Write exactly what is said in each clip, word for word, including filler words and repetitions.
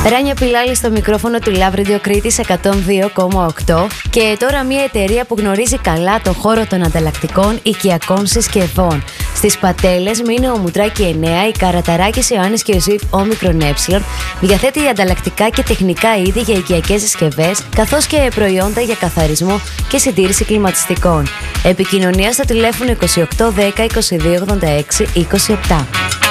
Ράνια Πιλάλη στο μικρόφωνο του Love Radio Κρήτης εκατόν δύο κόμμα οκτώ και τώρα μια εταιρεία που γνωρίζει καλά τον χώρο των ανταλλακτικών οικιακών συσκευών. Στις Πατέλες, Μήνεο Μουτράκη εννέα, η Καραταράκης Ιωάννης και ο Ζήφ Όμικρον Ε διαθέτει ανταλλακτικά και τεχνικά είδη για οικιακές συσκευές, καθώς και προϊόντα για καθαρισμό και συντήρηση κλιματιστικών. Επικοινωνία στο τηλέφωνο είκοσι οκτώ δέκα είκοσι δύο ογδόντα έξι είκοσι επτά.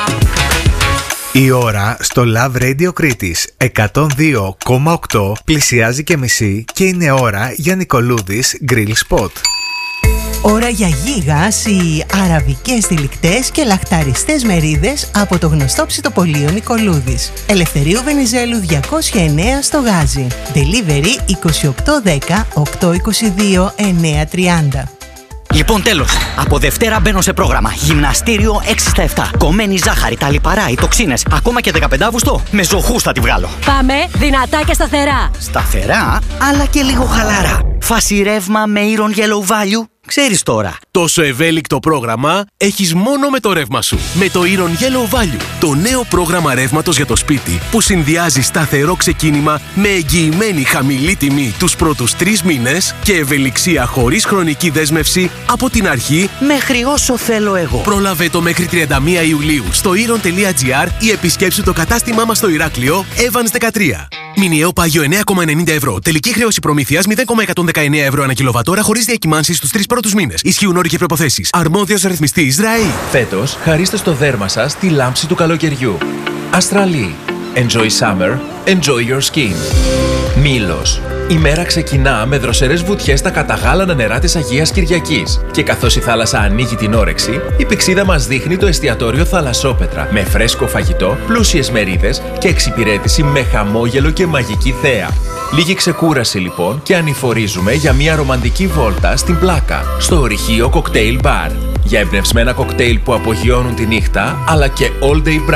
Η ώρα στο Love Radio Κρήτης εκατόν δύο κόμμα οκτώ πλησιάζει και μισή και είναι ώρα για Νικολούδης Grill Spot. Ώρα για γίγας οι αραβικές τυλικτές και λαχταριστές μερίδες από το γνωστό ψητοπωλείο Νικολούδης. Ελευθερίου Βενιζέλου διακόσια εννέα στο Γάζι. Delivery είκοσι οκτώ δέκα οκτακόσια είκοσι δύο εννιακόσια τριάντα. Λοιπόν, τέλος. Από Δευτέρα μπαίνω σε πρόγραμμα. Γυμναστήριο έξι στα επτά. Κομμένη ζάχαρη, τα λιπαρά, οι τοξίνες. Ακόμα και δεκαπέντε Αυγούστου. Με ζωχούς θα τη βγάλω. Πάμε δυνατά και σταθερά. Σταθερά, αλλά και λίγο χαλάρα. Φάση ρεύμα με Iron Yellow Value. Ξέρεις τώρα. Τόσο ευέλικτο πρόγραμμα έχεις μόνο με το ρεύμα σου. Με το Iron Yellow Value. Το νέο πρόγραμμα ρεύματος για το σπίτι που συνδυάζει σταθερό ξεκίνημα με εγγυημένη χαμηλή τιμή τους πρώτους τρεις μήνες και ευελιξία χωρίς χρονική δέσμευση από την αρχή μέχρι όσο θέλω εγώ. Πρόλαβε το μέχρι τριάντα μία Ιουλίου στο iron τελεία gr ή επισκέψου το κατάστημά μας στο Ηράκλειο Evans δεκατρία. Μηνιαίο πάγιο εννέα κόμμα ενενήντα ευρώ. Τελική χρέωση προμήθειας μηδέν κόμμα εκατόν δεκαεννέα ευρώ ανά κιλοβατόρα χωρίς διακυμάνσεις στους τρεις πρώτους μήνες. Ισχύουν όροι και προϋποθέσεις. Αρμόδιος ρυθμιστής ΡΑΗ. Φέτος, χαρίστε στο δέρμα σας τη λάμψη του καλοκαιριού. Αστραλή. Enjoy summer. Enjoy your skin. Μήλος. Η μέρα ξεκινά με δροσερές βουτιές στα καταγάλανα νερά της Αγίας Κυριακής. Και καθώς η θάλασσα ανοίγει την όρεξη, η πηξίδα μας δείχνει το εστιατόριο Θαλασσόπετρα με φρέσκο φαγητό, πλούσιες μερίδες και εξυπηρέτηση με χαμόγελο και μαγική θέα. Λίγη ξεκούραση λοιπόν και ανηφορίζουμε για μια ρομαντική βόλτα στην Πλάκα, στο ορυχείο Cocktail Bar. Για εμπνευσμένα κοκτέιλ που απογειώνουν τη νύχτα, αλλά και all day brunch.